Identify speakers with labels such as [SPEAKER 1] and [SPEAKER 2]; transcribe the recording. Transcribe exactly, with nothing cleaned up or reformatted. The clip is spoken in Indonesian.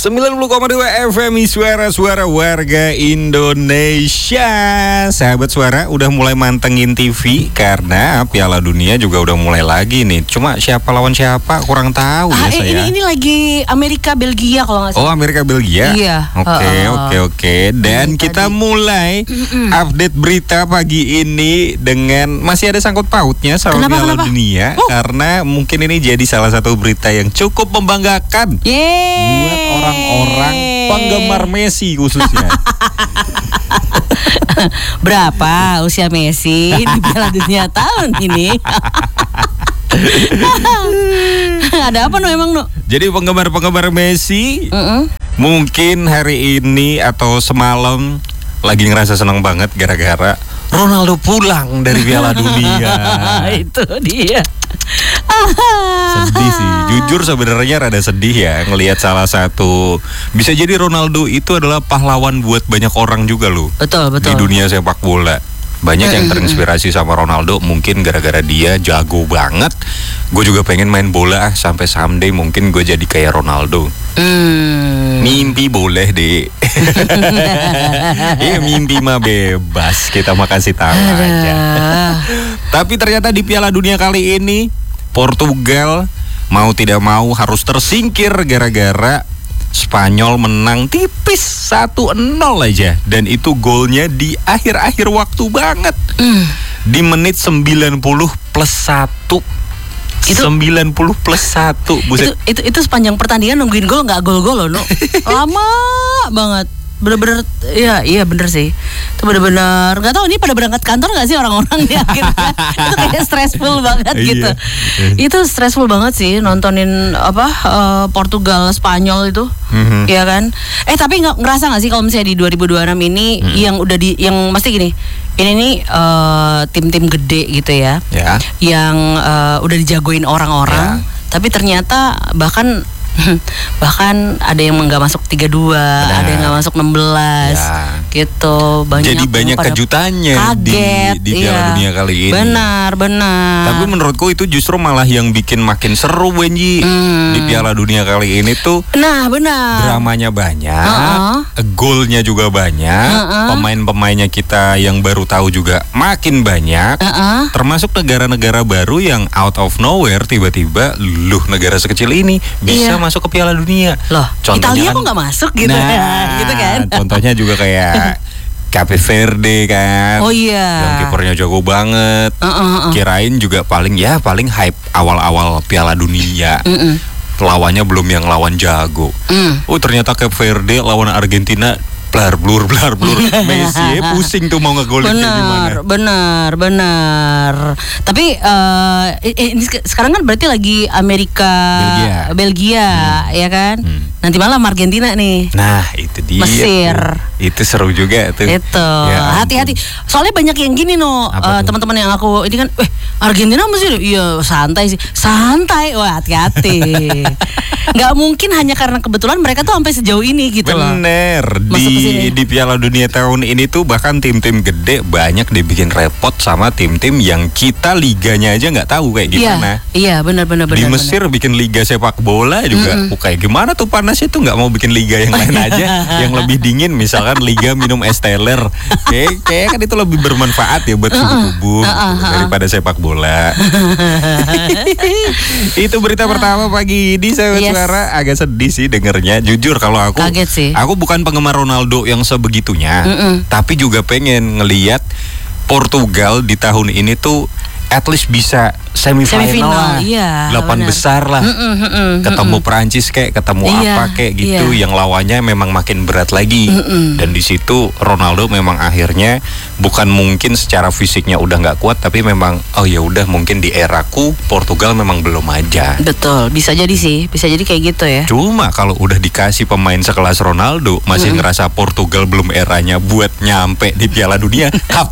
[SPEAKER 1] sembilan puluh koma dua F M I Suara-suara warga Indonesia. Sahabat suara udah mulai mantengin T V karena Piala Dunia juga udah mulai lagi nih. Cuma siapa lawan siapa kurang tahu
[SPEAKER 2] ah,
[SPEAKER 1] ya saya.
[SPEAKER 2] Ini, ini lagi Amerika Belgia kalau nggak
[SPEAKER 1] Oh,
[SPEAKER 2] salah.
[SPEAKER 1] Amerika Belgia.
[SPEAKER 2] Iya.
[SPEAKER 1] Oke, oke, oke. Dan
[SPEAKER 2] ini
[SPEAKER 1] kita
[SPEAKER 2] tadi.
[SPEAKER 1] mulai
[SPEAKER 2] Mm-mm.
[SPEAKER 1] update berita pagi ini dengan masih ada sangkut pautnya sama
[SPEAKER 2] Kenapa,
[SPEAKER 1] Piala
[SPEAKER 2] kenapa?
[SPEAKER 1] Dunia
[SPEAKER 2] Oh.
[SPEAKER 1] karena mungkin ini jadi salah satu berita yang cukup membanggakan.
[SPEAKER 2] Yeay.
[SPEAKER 1] Buat orang-orang penggemar Messi khususnya.
[SPEAKER 2] Berapa usia Messi di Piala Dunia tahun ini? Ada apa no emang no?
[SPEAKER 1] Jadi penggemar-penggemar Messi
[SPEAKER 2] Mm-mm.
[SPEAKER 1] mungkin hari ini atau semalam lagi ngerasa senang banget gara-gara Ronaldo pulang dari Piala Dunia.
[SPEAKER 2] Itu dia.
[SPEAKER 1] Sedih sih, jujur sebenarnya rada sedih ya ngelihat salah satu, bisa jadi Ronaldo itu adalah pahlawan buat banyak orang juga loh.
[SPEAKER 2] Betul, betul.
[SPEAKER 1] Di dunia sepak bola. Banyak yang terinspirasi sama Ronaldo mungkin gara-gara dia jago banget. Gue juga pengen main bola ah, sampai someday mungkin gue jadi kayak Ronaldo.
[SPEAKER 2] Hmm.
[SPEAKER 1] Mimpi boleh deh. Iya, mimpi mah bebas, kita mah kasih tahu aja. Tapi ternyata di Piala Dunia kali ini Portugal mau tidak mau harus tersingkir gara-gara Spanyol menang tipis satu nol aja. Dan itu golnya di akhir-akhir waktu banget.
[SPEAKER 2] Mm.
[SPEAKER 1] Di menit sembilan puluh plus satu.
[SPEAKER 2] Itu-
[SPEAKER 1] sembilan puluh plus satu.
[SPEAKER 2] Itu,
[SPEAKER 1] Buset.
[SPEAKER 2] itu itu sepanjang pertandingan nungguin gol nggak gol-gol loh, no. Lama banget. Bener-bener, iya iya bener sih. Itu bener-bener, nggak tahu ini pada berangkat kantor nggak sih orang-orang di akhirnya. Itu kayak stressful banget
[SPEAKER 1] Iya.
[SPEAKER 2] gitu. Itu stressful banget sih nontonin apa eh, Portugal Spanyol itu,
[SPEAKER 1] Mhm.
[SPEAKER 2] ya kan. Eh tapi nggak ngerasa nggak sih kalau misalnya di dua ribu dua puluh enam ini yang udah di, yang mesti gini, ini nih eh, tim-tim gede gitu ya,
[SPEAKER 1] Ya.
[SPEAKER 2] yang eh, udah dijagoin orang-orang, tapi ternyata bahkan bahkan ada yang nggak masuk tiga puluh dua,
[SPEAKER 1] Benar.
[SPEAKER 2] ada yang nggak masuk enam belas,
[SPEAKER 1] Ya.
[SPEAKER 2] gitu. Banyak
[SPEAKER 1] Jadi
[SPEAKER 2] yang
[SPEAKER 1] banyak
[SPEAKER 2] pada
[SPEAKER 1] kejutannya
[SPEAKER 2] kaget,
[SPEAKER 1] di, di Piala
[SPEAKER 2] iya.
[SPEAKER 1] Dunia kali ini.
[SPEAKER 2] Benar, benar.
[SPEAKER 1] Tapi menurutku itu justru malah yang bikin makin seru, Benji.
[SPEAKER 2] Hmm.
[SPEAKER 1] Di Piala Dunia kali ini tuh
[SPEAKER 2] Nah, benar.
[SPEAKER 1] dramanya banyak,
[SPEAKER 2] Uh-uh.
[SPEAKER 1] golnya juga banyak,
[SPEAKER 2] Uh-uh.
[SPEAKER 1] pemain-pemainnya kita yang baru tahu juga makin banyak.
[SPEAKER 2] Uh-uh.
[SPEAKER 1] Termasuk negara-negara baru yang out of nowhere tiba-tiba, loh negara sekecil ini bisa
[SPEAKER 2] Iya.
[SPEAKER 1] masuk ke Piala Dunia.
[SPEAKER 2] Loh, Italia
[SPEAKER 1] Contohnya
[SPEAKER 2] kok nggak masuk gitu,
[SPEAKER 1] Nah,
[SPEAKER 2] gitu kan?
[SPEAKER 1] contohnya juga kayak Cape Verde kan.
[SPEAKER 2] Oh iya.
[SPEAKER 1] Yang kipernya jago banget.
[SPEAKER 2] Uh-uh, uh-uh.
[SPEAKER 1] Kirain juga paling ya paling hype awal-awal Piala Dunia.
[SPEAKER 2] Mm-mm.
[SPEAKER 1] Lawannya belum yang lawan jago.
[SPEAKER 2] Mm.
[SPEAKER 1] Oh ternyata Cape Verde lawan Argentina blar blur blar blur. Messi ya, pusing tuh mau ngegolin kayak gimana.
[SPEAKER 2] Benar, benar, benar. Tapi eh, eh, ini sek- sekarang kan berarti lagi Amerika,
[SPEAKER 1] Belgia.
[SPEAKER 2] Belgia, ya kan?
[SPEAKER 1] Hmm.
[SPEAKER 2] Nanti malam Argentina nih.
[SPEAKER 1] Nah itu dia.
[SPEAKER 2] Mesir.
[SPEAKER 1] tuh. Itu seru juga tuh.
[SPEAKER 2] Itu
[SPEAKER 1] Ya ampun.
[SPEAKER 2] hati-hati. Soalnya banyak yang gini no,
[SPEAKER 1] Apa
[SPEAKER 2] eh,
[SPEAKER 1] tuh?
[SPEAKER 2] teman-teman yang aku ini kan, eh Argentina Mesir, iya santai sih, santai. Wah hati-hati. Nggak mungkin hanya karena kebetulan mereka tuh sampai sejauh ini gitu loh.
[SPEAKER 1] Bener.
[SPEAKER 2] Masuk ke
[SPEAKER 1] Di,
[SPEAKER 2] sini.
[SPEAKER 1] di Piala Dunia tahun ini tuh bahkan tim-tim gede banyak dibikin repot sama tim-tim yang kita liganya aja nggak tahu kayak gimana.
[SPEAKER 2] Iya, iya benar-benar
[SPEAKER 1] Di
[SPEAKER 2] benar.
[SPEAKER 1] Mesir bikin liga sepak bola juga, oh, kayak gimana tuh panasnya tuh nggak mau bikin liga yang lain aja, yang lebih dingin misalkan liga minum es teler, kayak kayak kan itu lebih bermanfaat ya buat suhu tubuh daripada sepak bola. Itu berita pertama pagi ini saya
[SPEAKER 2] Yes.
[SPEAKER 1] suara agak sedih sih dengernya. Jujur kalau aku,
[SPEAKER 2] Kaget sih.
[SPEAKER 1] aku bukan penggemar Ronaldo yang sebegitunya,
[SPEAKER 2] Mm-mm.
[SPEAKER 1] tapi juga pengen ngelihat Portugal di tahun ini tuh at least bisa semifinal,
[SPEAKER 2] Semifinal,
[SPEAKER 1] lah,
[SPEAKER 2] iya,
[SPEAKER 1] delapan
[SPEAKER 2] benar.
[SPEAKER 1] besar lah,
[SPEAKER 2] Mm-mm, mm-mm,
[SPEAKER 1] ketemu Perancis kayak ketemu
[SPEAKER 2] Iya,
[SPEAKER 1] apa kayak gitu,
[SPEAKER 2] iya.
[SPEAKER 1] yang lawannya memang makin berat lagi.
[SPEAKER 2] Mm-mm.
[SPEAKER 1] Dan di situ Ronaldo memang akhirnya bukan mungkin secara fisiknya udah nggak kuat, tapi memang oh ya udah mungkin di eraku Portugal memang belum aja.
[SPEAKER 2] Betul, bisa jadi sih, bisa jadi kayak gitu ya.
[SPEAKER 1] Cuma kalau udah dikasih pemain sekelas Ronaldo masih ngerasa Portugal belum eranya buat nyampe di Piala Dunia, kapan